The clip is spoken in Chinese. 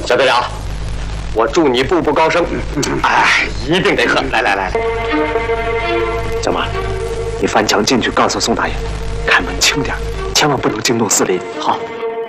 小队长，我祝你步步高升。哎，一定得喝！来， 小马，你翻墙进去，告诉宋大爷，开门轻点，千万不能惊动司令。 好。